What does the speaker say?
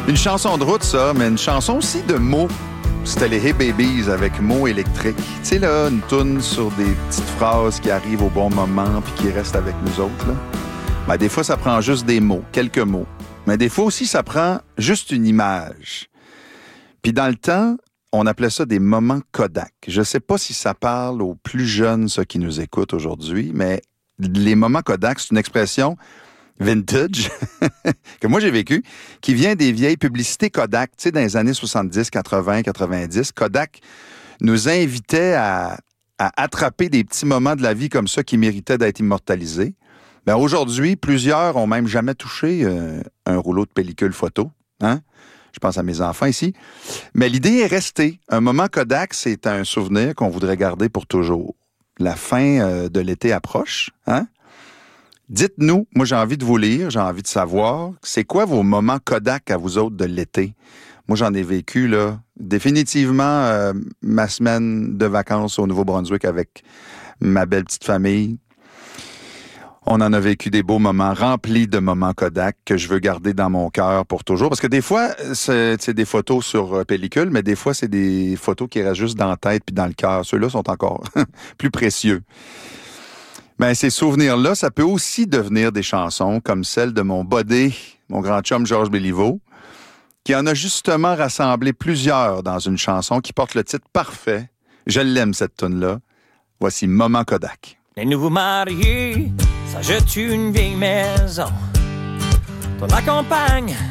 Une chanson de route, ça, mais une chanson aussi de mots. C'était les Hey Babies avec mots électriques. Tu sais, là, une toune sur des petites phrases qui arrivent au bon moment puis qui restent avec nous autres, là. Ben, des fois, ça prend juste des mots, quelques mots. Mais des fois aussi, ça prend juste une image. Puis dans le temps, on appelait ça des moments Kodak. Je sais pas si ça parle aux plus jeunes, ceux qui nous écoutent aujourd'hui, mais les moments Kodak, c'est une expression vintage que moi j'ai vécu, qui vient des vieilles publicités Kodak, tu sais, dans les années 70, 80, 90. Kodak nous invitait à attraper des petits moments de la vie comme ça qui méritaient d'être immortalisés. Ben aujourd'hui, plusieurs ont même jamais touché un rouleau de pellicule photo. Hein? Je pense à mes enfants ici. Mais l'idée est restée. Un moment Kodak, c'est un souvenir qu'on voudrait garder pour toujours. La fin de l'été approche. Hein? Dites-nous, moi j'ai envie de vous lire, j'ai envie de savoir, c'est quoi vos moments Kodak à vous autres de l'été? Moi j'en ai vécu, là, définitivement ma semaine de vacances au Nouveau-Brunswick avec ma belle petite famille. On en a vécu des beaux moments, remplis de moments Kodak que je veux garder dans mon cœur pour toujours. Parce que des fois, c'est des photos sur pellicule, mais des fois, c'est des photos qui restent juste dans la tête puis dans le cœur. Ceux-là sont encore plus précieux. Ben, ces souvenirs-là, ça peut aussi devenir des chansons comme celle de mon buddy, mon grand chum Georges Béliveau, qui en a justement rassemblé plusieurs dans une chanson qui porte le titre parfait. Je l'aime, cette toune-là. Voici Moment Kodak. Les nouveaux mariés s'achètent une vieille maison. Ton compagne